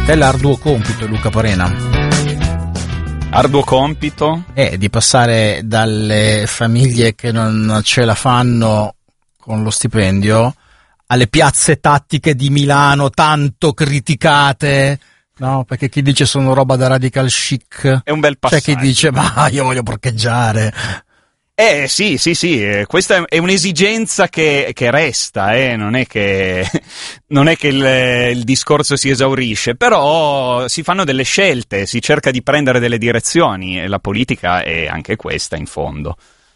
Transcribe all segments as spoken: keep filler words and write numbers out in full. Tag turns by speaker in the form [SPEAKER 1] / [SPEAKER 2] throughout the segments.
[SPEAKER 1] Bell'arduo compito, Luca Parena.
[SPEAKER 2] Arduo compito?
[SPEAKER 1] Eh, di passare dalle famiglie che non ce la fanno con lo stipendio alle piazze tattiche di Milano tanto criticate, no? Perché chi dice sono roba da radical chic.
[SPEAKER 2] È un bel passaggio.
[SPEAKER 1] C'è chi dice ma io voglio parcheggiare.
[SPEAKER 2] Eh sì, sì, sì, eh, questa è un'esigenza che, che resta, eh, non è che, non è che il, il discorso si esaurisce, però si fanno delle scelte, si cerca di prendere delle direzioni e la politica è anche questa in fondo.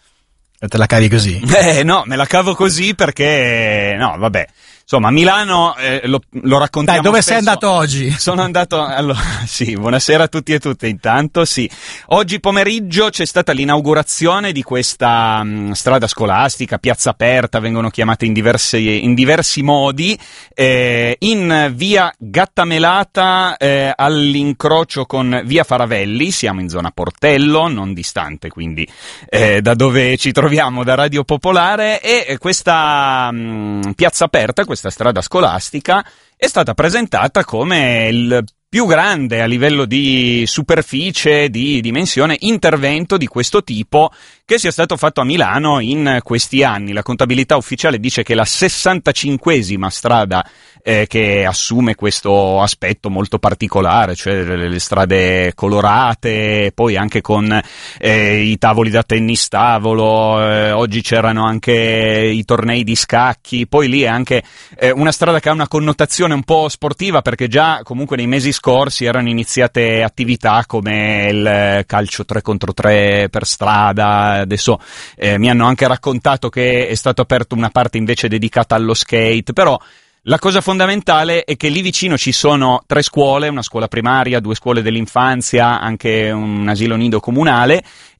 [SPEAKER 1] E te la cavi così?
[SPEAKER 2] Eh no, me la cavo così perché, no, vabbè. Insomma, a Milano eh, lo, lo raccontiamo.
[SPEAKER 1] Dai, dove
[SPEAKER 2] spesso.
[SPEAKER 1] sei andato oggi?
[SPEAKER 2] Sono andato, allora, sì, buonasera a tutti e tutte intanto, sì. Oggi pomeriggio c'è stata l'inaugurazione di questa mh, strada scolastica, piazza aperta, vengono chiamate in diversi, in diversi modi, eh, in via Gattamelata eh, all'incrocio con via Faravelli, siamo in zona Portello, non distante quindi eh, da dove ci troviamo, da Radio Popolare, e questa mh, piazza aperta, questa strada scolastica è stata presentata come il più grande a livello di superficie, di dimensione, intervento di questo tipo che sia stato fatto a Milano in questi anni. La contabilità ufficiale dice che è la sessantacinquesima strada eh, che assume questo aspetto molto particolare, cioè le, le strade colorate, poi anche con eh, i tavoli da tennis tavolo, eh, oggi c'erano anche i tornei di scacchi, poi lì è anche eh, una strada che ha una connotazione un po' sportiva, perché già comunque nei mesi scorsi erano iniziate attività come il calcio tre contro tre per strada. Adesso eh, mi hanno anche raccontato che è stato aperto una parte invece dedicata allo skate, però la cosa fondamentale è che lì vicino ci sono tre scuole, una scuola primaria, due scuole dell'infanzia, anche un asilo nido comunale,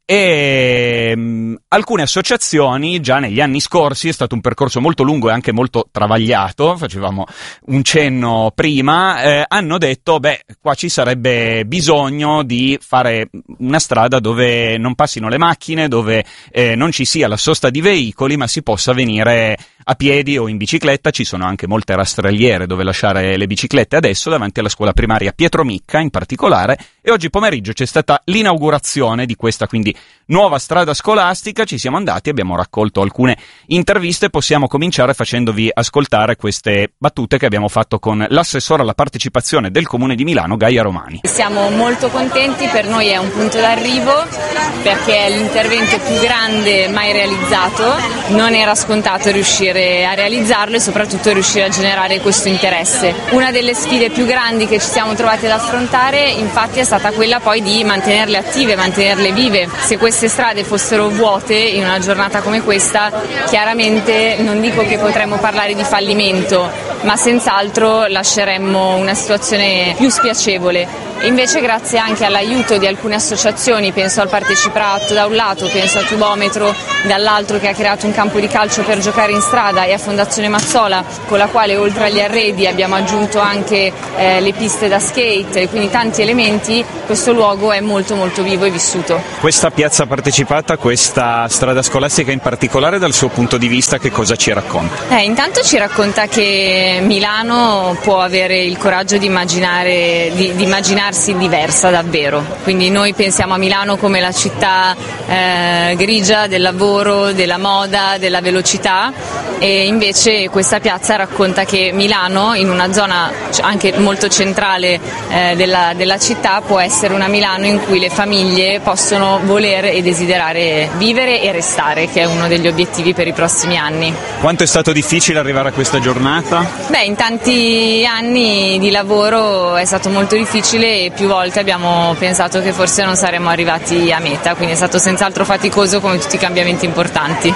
[SPEAKER 2] e mh, alcune associazioni già negli anni scorsi, è stato un percorso molto lungo e anche molto travagliato, facevamo un cenno prima, eh, hanno detto beh, qua ci sarebbe bisogno di fare una strada dove non passino le macchine, dove eh, non ci sia la sosta di veicoli, ma si possa venire a piedi o in bicicletta. Ci sono anche molte rastrelliere dove lasciare le biciclette adesso, davanti alla scuola primaria Pietro Micca in particolare, e oggi pomeriggio c'è stata l'inaugurazione di questa quindi nuova strada scolastica. Ci siamo andati, abbiamo raccolto alcune interviste, possiamo cominciare facendovi ascoltare queste battute che abbiamo fatto con l'assessore alla partecipazione del Comune di Milano, Gaia Romani.
[SPEAKER 3] Siamo molto contenti, per noi è un punto d'arrivo perché è l'intervento più grande mai realizzato, non era scontato riuscire a realizzarlo e soprattutto riuscire a generare questo interesse. Una delle sfide più grandi che ci siamo trovati ad affrontare infatti è stata quella poi di mantenerle attive, mantenerle vive. Se queste strade fossero vuote in una giornata come questa, chiaramente non dico che potremmo parlare di fallimento, ma senz'altro lasceremmo una situazione più spiacevole. Invece grazie anche all'aiuto di alcune associazioni, penso al Parteciprato da un lato, penso al Tubometro dall'altro, che ha creato un campo di calcio per giocare in strada, e a Fondazione Mazzola, con la quale oltre agli arredi abbiamo aggiunto anche eh, le piste da skate, e quindi tanti elementi, questo luogo è molto molto vivo e vissuto.
[SPEAKER 2] Questa piazza partecipata, questa strada scolastica in particolare, dal suo punto di vista che cosa ci racconta?
[SPEAKER 3] Eh, intanto ci racconta che Milano può avere il coraggio di immaginare, di, di immaginarsi diversa davvero, quindi noi pensiamo a Milano come la città eh, grigia del lavoro, della moda, della velocità, e invece questa piazza racconta che Milano, in una zona anche molto centrale eh, della, della città, può essere una Milano in cui le famiglie possono volere e desiderare vivere e restare, che è uno degli obiettivi per i prossimi anni.
[SPEAKER 2] Quanto è stato difficile arrivare a questa giornata?
[SPEAKER 3] Beh, in tanti anni di lavoro è stato molto difficile e più volte abbiamo pensato che forse non saremmo arrivati a meta, quindi è stato senz'altro faticoso come tutti i cambiamenti importanti.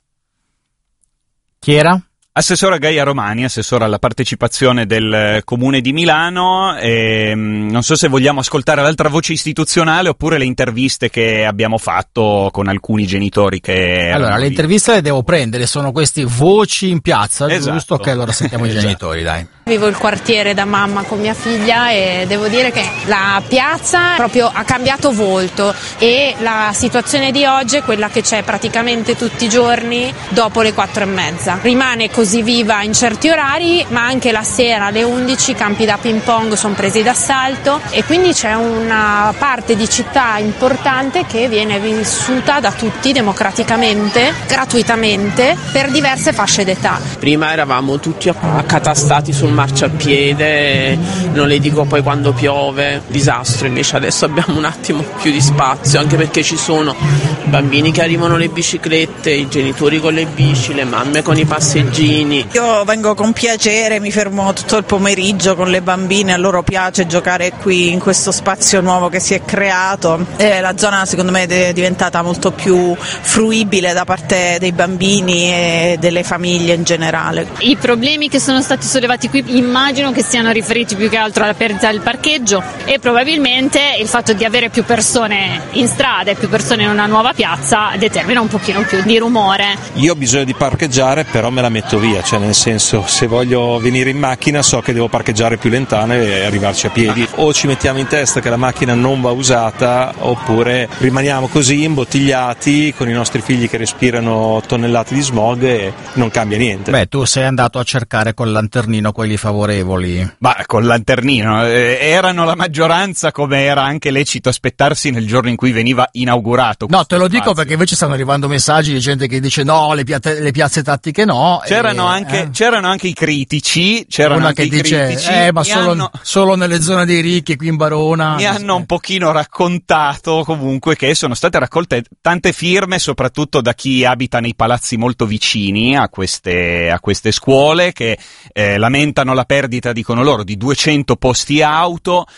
[SPEAKER 1] Chi era?
[SPEAKER 2] Assessora Gaia Romani, assessora alla partecipazione del Comune di Milano. E, non so se vogliamo ascoltare l'altra voce istituzionale oppure le interviste che abbiamo fatto con alcuni genitori che...
[SPEAKER 1] Allora, le interviste le devo prendere, sono questi voci in piazza,
[SPEAKER 2] esatto.
[SPEAKER 1] Giusto? Che allora sentiamo i
[SPEAKER 2] Esatto.
[SPEAKER 1] genitori, dai.
[SPEAKER 4] Vivo il quartiere da mamma con mia figlia e devo dire che la piazza proprio ha cambiato volto, e la situazione di oggi è quella che c'è praticamente tutti i giorni dopo le quattro e mezza. Rimane così così viva in certi orari, ma anche la sera alle undici i campi da ping pong sono presi d'assalto e quindi c'è una parte di città importante che viene vissuta da tutti democraticamente, gratuitamente, per diverse fasce d'età.
[SPEAKER 5] Prima eravamo tutti accatastati sul marciapiede, non le dico poi quando piove, disastro, invece adesso abbiamo un attimo più di spazio, anche perché ci sono i bambini che arrivano le biciclette, i genitori con le bici, le mamme con i passeggini.
[SPEAKER 6] Io vengo con piacere, mi fermo tutto il pomeriggio con le bambine, a loro piace giocare qui in questo spazio nuovo che si è creato e la zona secondo me è diventata molto più fruibile da parte dei bambini e delle famiglie in generale.
[SPEAKER 7] I problemi che sono stati sollevati qui immagino che siano riferiti più che altro alla perdita del parcheggio e probabilmente il fatto di avere più persone in strada e più persone in una nuova piazza determina un pochino più di rumore.
[SPEAKER 8] Io ho bisogno di parcheggiare, però me la metto via, cioè nel senso, se voglio venire in macchina so che devo parcheggiare più lontano e arrivarci a piedi. O ci mettiamo in testa che la macchina non va usata oppure rimaniamo così imbottigliati con i nostri figli che respirano tonnellate di smog e non cambia niente.
[SPEAKER 1] Beh, tu sei andato a cercare col lanternino quelli favorevoli.
[SPEAKER 2] Ma col lanternino eh, erano la maggioranza, come era anche lecito aspettarsi nel giorno in cui veniva inaugurato.
[SPEAKER 1] No, te lo dico
[SPEAKER 2] spazio.
[SPEAKER 1] perché invece stanno arrivando messaggi di gente che dice no, le, piate, le piazze tattiche no.
[SPEAKER 2] C'erano,
[SPEAKER 1] e,
[SPEAKER 2] anche,
[SPEAKER 1] eh.
[SPEAKER 2] c'erano anche i critici, c'erano
[SPEAKER 1] Una
[SPEAKER 2] anche
[SPEAKER 1] che
[SPEAKER 2] i
[SPEAKER 1] dice,
[SPEAKER 2] critici.
[SPEAKER 1] eh, ma
[SPEAKER 2] mi
[SPEAKER 1] solo,
[SPEAKER 2] hanno,
[SPEAKER 1] solo nelle zone dei ricchi, qui in Barona.
[SPEAKER 2] mi hanno un pochino raccontato comunque che sono state raccolte tante firme, soprattutto da chi abita nei palazzi molto vicini a queste, a queste scuole, che eh, lamentano la perdita, dicono loro, di duecento posti auto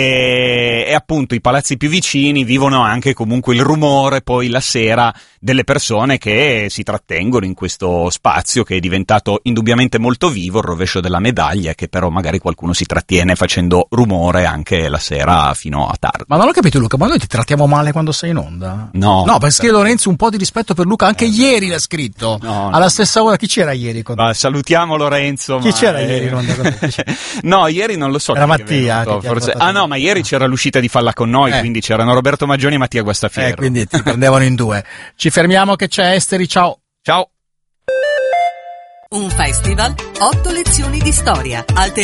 [SPEAKER 2] e, e appunto i palazzi più vicini vivono anche comunque il rumore poi la sera delle persone che si trattengono in questo spazio che è diventato indubbiamente molto vivo, il rovescio della medaglia, che però magari qualcuno si trattiene facendo rumore anche la sera fino a tardi.
[SPEAKER 1] Ma non ho capito Luca, ma noi ti trattiamo male quando sei in onda?
[SPEAKER 2] No.
[SPEAKER 1] No, perché Lorenzo un po' di rispetto per Luca, anche eh. ieri l'ha scritto. No, alla no. stessa ora, chi c'era ieri? Con...
[SPEAKER 2] Ma salutiamo Lorenzo.
[SPEAKER 1] Chi
[SPEAKER 2] ma
[SPEAKER 1] c'era
[SPEAKER 2] è...
[SPEAKER 1] ieri in onda?
[SPEAKER 2] No, ieri non lo so.
[SPEAKER 1] Era Mattia.
[SPEAKER 2] Venuto, che forse... Ah no, ma ieri c'era l'uscita di Falla con noi, eh. quindi c'erano Roberto Maggioni e Mattia Guastafierro.
[SPEAKER 1] Eh, quindi ti prendevano in due. Ci fermiamo che c'è Esteri, ciao.
[SPEAKER 2] Ciao.
[SPEAKER 9] Un festival, otto lezioni di storia, alternative